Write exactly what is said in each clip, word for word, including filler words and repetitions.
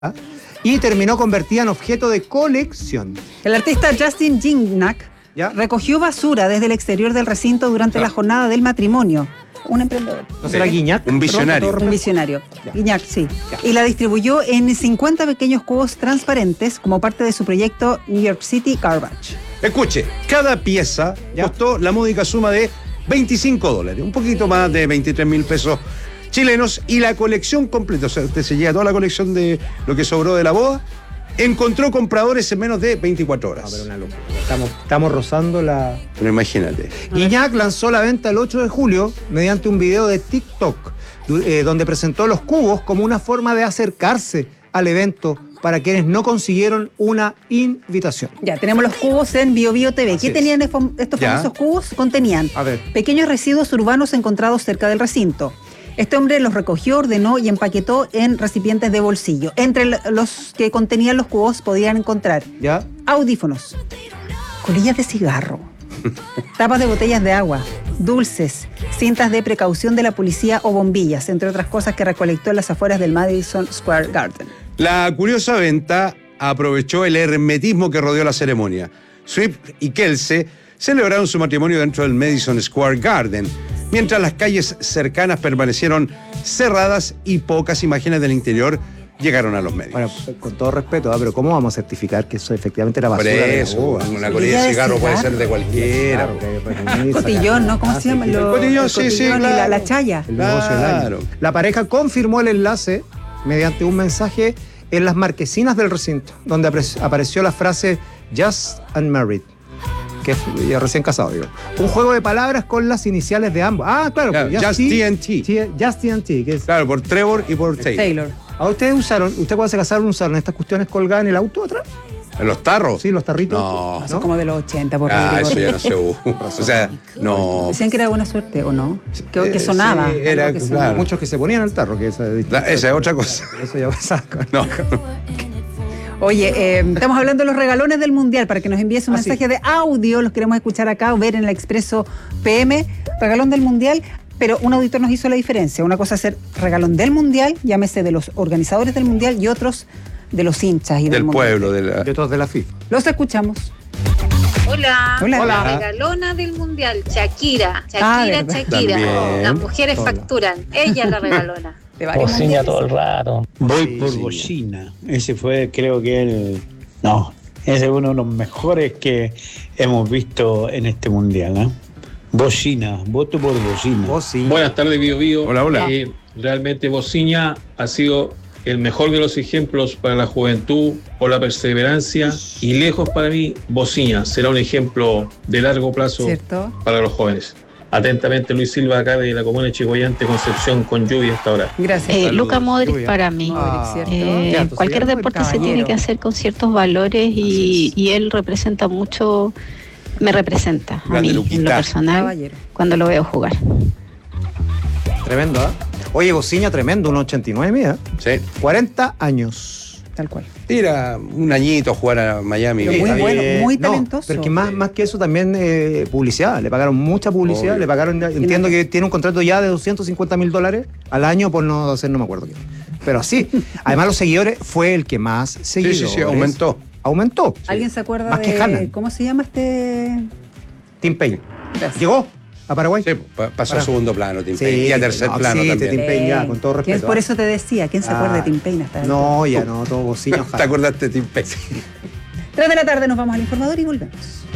y terminó convertida en objeto de colección. El artista Justin Gignac recogió basura desde el exterior del recinto durante ¿Ya? la jornada del matrimonio. Un emprendedor. ¿No será Gignac? Un visionario. Un visionario. Gignac, sí. Ya. Y la distribuyó en cincuenta pequeños cubos transparentes como parte de su proyecto New York City Garbage. Escuche, cada pieza ¿Ya? costó la módica suma de veinticinco dólares, un poquito más de veintitrés mil pesos chilenos, y la colección completa, o sea, usted se lleva toda la colección de lo que sobró de la boda, encontró compradores en menos de veinticuatro horas. No, pero una locura. Estamos, estamos rozando la... Pero imagínate. Gignac lanzó la venta el ocho de julio mediante un video de TikTok, eh, donde presentó los cubos como una forma de acercarse al evento para quienes no consiguieron una invitación. Ya, tenemos los cubos en Bio Bio T V. Así ¿Qué es. tenían estos Ya. famosos cubos? Contenían A ver. pequeños residuos urbanos encontrados cerca del recinto. Este hombre los recogió, ordenó y empaquetó en recipientes de bolsillo. Entre los que contenían los cubos podían encontrar ¿Ya? audífonos, colillas de cigarro, tapas de botellas de agua, dulces, cintas de precaución de la policía o bombillas, entre otras cosas que recolectó en las afueras del Madison Square Garden. La curiosa venta aprovechó el hermetismo que rodeó la ceremonia. Swift y Kelsey celebraron su matrimonio dentro del Madison Square Garden, mientras las calles cercanas permanecieron cerradas y pocas imágenes del interior llegaron a los medios. Bueno, con todo respeto, ¿eh? Pero ¿cómo vamos a certificar que eso efectivamente era Por basura? de la eso, boda? una colilla de cigarro puede ser de cualquiera. Claro, que hay que reunir, Cotillón, ¿no? ¿Cómo sacar- se llama? Ah, sí, Lo- el cotillón, el sí, sí, cotillón y claro. la, la chaya. el negocio del año. Claro. La pareja confirmó el enlace mediante un mensaje en las marquesinas del recinto, donde apre- apareció la frase Just and Married, que es ya recién casado, digo. Un juego de palabras con las iniciales de ambos. Ah, claro, Claro, pues, Just T N T. Sí, Just T N T, que es... Claro, por Trevor y por Taylor. Taylor. ¿A ustedes usaron, usted cuando se casaron usaron estas cuestiones colgadas en el auto atrás? ¿En los tarros? Sí, los tarritos. No. Son como de los ochenta, por Ah, Rodrigo. eso ya no se usa. O sea, no. Decían que era buena suerte, ¿o no? Que, Eh, que sonaba. sí, era, algo que claro. sonaba. Muchos que se ponían el tarro, que esa es distinta. La- esa es otra cosa. Eso ya pasa. No. Oye, eh, estamos hablando de los regalones del Mundial, para que nos envíes un Ah, sí. mensaje de audio, los queremos escuchar acá o ver en el Expreso P M. Regalón del Mundial, pero un auditor nos hizo la diferencia. Una cosa es ser regalón del Mundial, llámese de los organizadores del Mundial, y otros de los hinchas y del, Del Mundial. pueblo, de la... De todos de la FIFA. Los escuchamos. Hola, Hola. la regalona del mundial, Shakira, Ah, Shakira, ¿verdad? Shakira. También. Las mujeres Hola. facturan, ella es la regalona. De varios Bocina mundiales. todo el rato. Voy Sí, por sí. Bocina. Ese fue, creo que el. No, ese es uno de los mejores que hemos visto en este mundial. ¿eh? Bocina, voto por Bocina. Vos sí. Buenas tardes, Bio Bio. Hola, hola. Eh, realmente Bociña ha sido el mejor de los ejemplos para la juventud por la perseverancia, y lejos para mí Bociña será un ejemplo de largo plazo ¿Cierto? para los jóvenes. Atentamente, Luis Silva, acá de la comuna de Chicoyante, Concepción, con lluvia hasta ahora. Gracias. Eh, Saludos. Luka Modric Lluvia. para mí. Ah, ¿cierto? Eh, Ya, entonces cualquier ya no, el deporte se caballero. tiene que hacer con ciertos valores y, y él representa mucho, me representa a Grande mí en lo Luquita. personal Caballero. cuando lo veo jugar. Tremendo, ¿ah? Oye, Bociña, tremendo, un ochenta y nueve, mira. Sí. cuarenta años. Tal cual. Era un añito jugar a Miami. Pero muy Está bueno, bien. muy No, talentoso. pero que más, más que eso también eh, publicidad. Le pagaron mucha publicidad. Obvio. Le pagaron, entiendo que tiene un contrato ya de doscientos cincuenta mil dólares al año por no hacer, no me acuerdo qué. Pero sí. Además, los seguidores fue el que más Sí, seguidores. sí, sí, aumentó. Aumentó. ¿Alguien se acuerda Más que de Haaland. cómo se llama este? Tim Payne. Gracias. Llegó a Paraguay. Sí, pa- pasó Para- a segundo plano, Tim Sí, Payne, y a tercer no, plano sí, también. Tim Payne, ya, con todo respeto, ¿Quién- por ¿ah? eso te decía, ¿quién se acuerda de Ah, Tim Payne hasta No, ya no, todo Bociña. ¿Te acordaste de Tim Payne? Tres de la tarde nos vamos al informador y volvemos.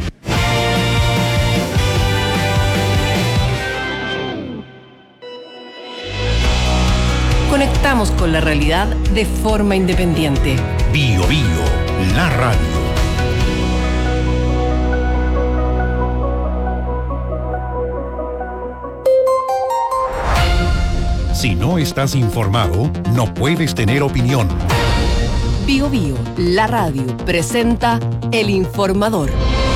Conectamos con la realidad de forma independiente. Bio Bio, la radio. Si no estás informado, no puedes tener opinión. Bio Bio, la radio, presenta El Informador.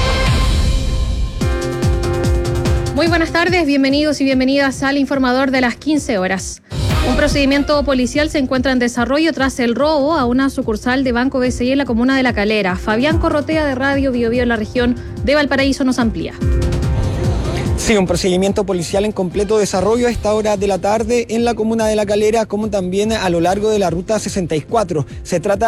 Muy buenas tardes, bienvenidos y bienvenidas al Informador de las quince horas. Un procedimiento policial se encuentra en desarrollo tras el robo a una sucursal de Banco B C I en la comuna de La Calera. Fabián Corrotea de Radio Bio Bio en la región de Valparaíso nos amplía. Sí, un procedimiento policial en completo desarrollo a esta hora de la tarde en la comuna de La Calera, como también a lo largo de la ruta sesenta y cuatro. Se trata